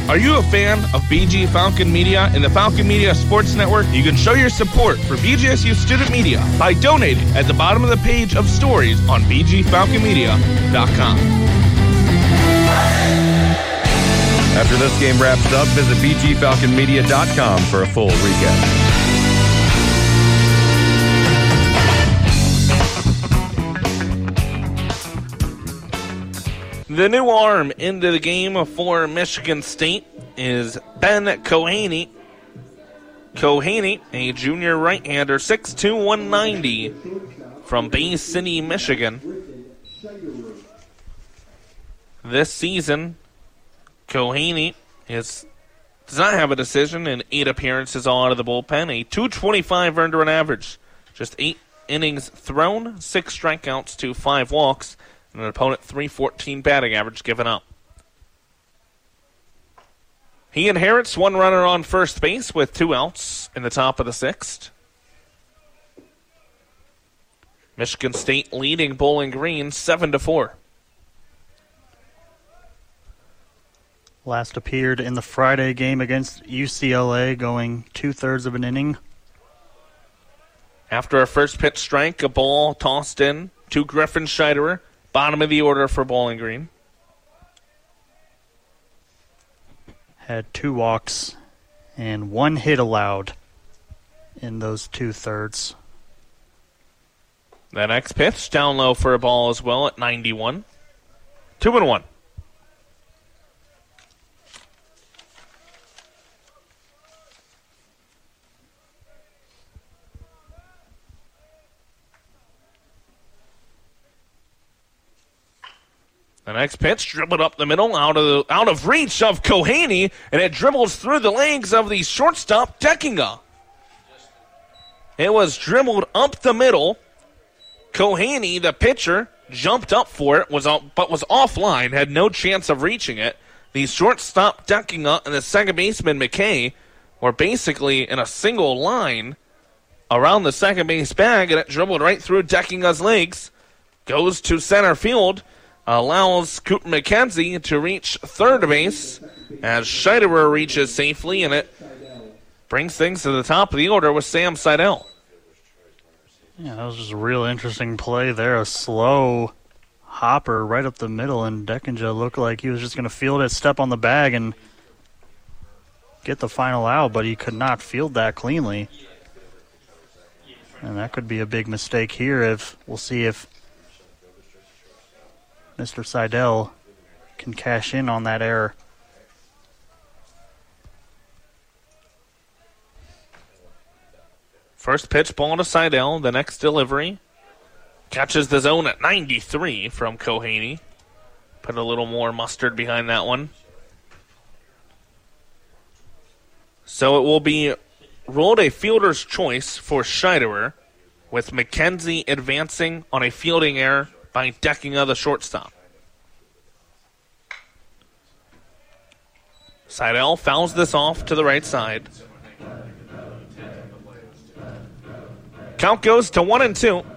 Are you a fan of BG Falcon Media and the Falcon Media Sports Network? You can show your support for BGSU Student Media by donating at the bottom of the page of stories on bgfalconmedia.com. After this game wraps up, visit bgfalconmedia.com for a full recap. The new arm into the game for Michigan State is Ben Kohaney. Kohaney, a junior right-hander, 6'2", 190 from Bay City, Michigan. This season, Kohaney does not have a decision in 8 appearances all out of the bullpen, a .225 earned run average, just 8 innings thrown, 6 strikeouts to 5 walks, and an opponent .314 batting average given up. He inherits 1 runner on first base with 2 outs in the top of the 6th. Michigan State leading Bowling Green 7-4. Last appeared in the Friday game against UCLA, going 2/3 of an inning. After a first pitch strike, a ball tossed in to Griffin Scheiderer, bottom of the order for Bowling Green. Had 2 walks and 1 hit allowed in those 2/3. The next pitch, down low for a ball as well at 91. 2-1. The next pitch dribbled up the middle, out of reach of Kohaney, and it dribbles through the legs of the shortstop, Deckinga. It was dribbled up the middle. Kohaney, the pitcher, jumped up for it, but was offline, had no chance of reaching it. The shortstop, Deckinga, and the second baseman, McKay, were basically in a single line around the second base bag, and it dribbled right through Deckinga's legs, goes to center field, allows Cooper McKenzie to reach third base as Scheiderer reaches safely, and it brings things to the top of the order with Sam Seidel. Yeah, that was just a real interesting play there. A slow hopper right up the middle, and Deckinga looked like he was just going to field it, step on the bag, and get the final out, but he could not field that cleanly. And that could be a big mistake here. We'll see if Mr. Seidel can cash in on that error. First pitch, ball to Seidel. The next delivery catches the zone at 93 from Kohaney. Put a little more mustard behind that one. So it will be ruled a fielder's choice for Scheiderer, with McKenzie advancing on a fielding error by Deckinga, the shortstop. Seidel fouls this off to the right side. Count goes to 1-2.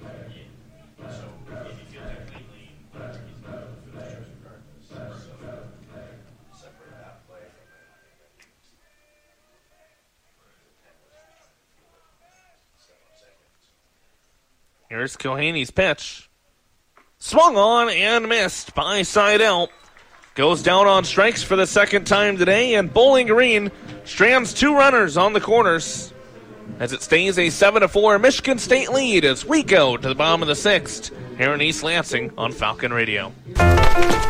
Here's Kohaney's pitch. Swung on and missed by Seidel. Goes down on strikes for the second time today, and Bowling Green strands 2 runners on the corners as it stays a 7-4 Michigan State lead as we go to the bottom of the 6th here in East Lansing on Falcon Radio. Mommy,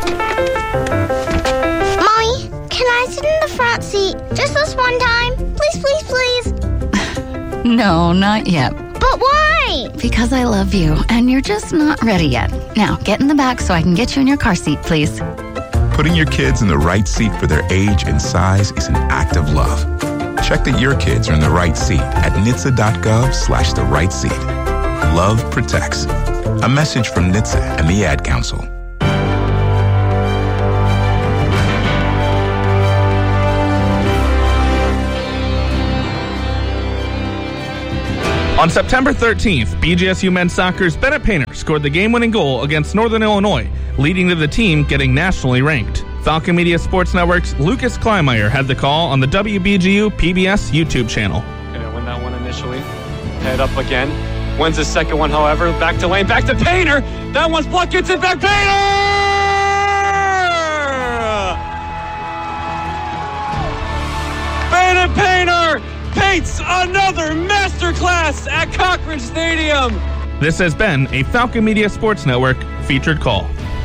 can I sit in the front seat just this one time? Please, please, please. No, not yet. But why? Because I love you, and you're just not ready yet. Now, get in the back so I can get you in your car seat, please. Putting your kids in the right seat for their age and size is an act of love. Check that your kids are in the right seat at NHTSA.gov/the right seat. Love protects. A message from NHTSA and the Ad Council. On September 13th, BGSU men's soccer's Bennett Painter scored the game-winning goal against Northern Illinois, leading to the team getting nationally ranked. Falcon Media Sports Network's Lucas Kleinmeyer had the call on the WBGU PBS YouTube channel. Gonna win that one initially. Head up again. Wins the second one, however. Back to Lane, back to Painter. That one's blocked, gets it back. Painter paints another masterclass at Cochran Stadium. This has been a Falcon Media Sports Network featured call.